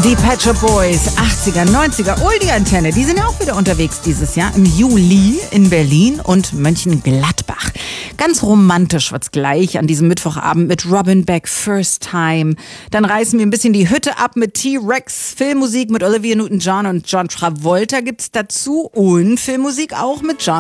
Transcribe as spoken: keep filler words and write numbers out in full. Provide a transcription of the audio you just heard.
Die Pet Shop Boys, achtziger, neunziger, Oldie-Antenne, die sind ja auch wieder unterwegs dieses Jahr im Juli in Berlin und Mönchengladbach. Ganz romantisch wird's gleich an diesem Mittwochabend mit Robin Beck, First Time. Dann reißen wir ein bisschen die Hütte ab mit T-Rex, Filmmusik mit Olivia Newton-John und John Travolta gibt's dazu und Filmmusik auch mit John